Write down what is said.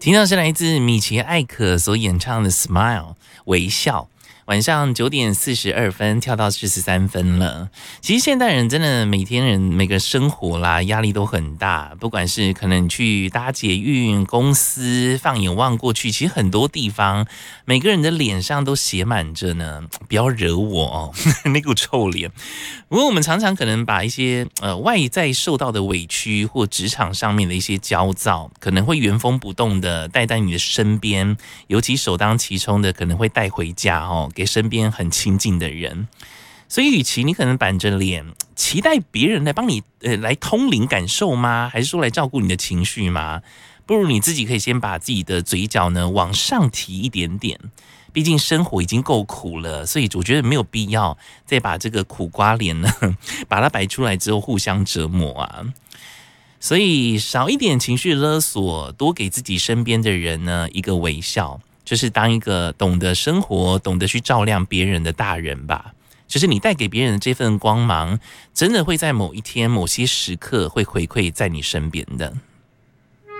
听到是来自米奇艾可所演唱的 Smile 微笑。晚上9点42分跳到43分了。其实现代人真的每个生活啦压力都很大，不管是可能你去搭捷运、公司，放眼望过去，其实很多地方每个人的脸上都写满着呢，不要惹我哦，那股臭脸。不过我们常常可能把一些外在受到的委屈或职场上面的一些焦躁，可能会原封不动的带在你的身边，尤其首当其冲的可能会带回家哦，给身边很亲近的人。所以与其你可能板着脸期待别人来帮你来通灵感受吗？还是说来照顾你的情绪吗？不如你自己可以先把自己的嘴角呢往上提一点点。毕竟生活已经够苦了，所以我觉得没有必要再把这个苦瓜脸呢把它摆出来之后互相折磨啊。所以少一点情绪勒索，多给自己身边的人呢一个微笑，就是当一个懂得生活、懂得去照亮别人的大人吧。就是你带给别人的这份光芒，真的会在某一天、某些时刻会回馈在你身边的。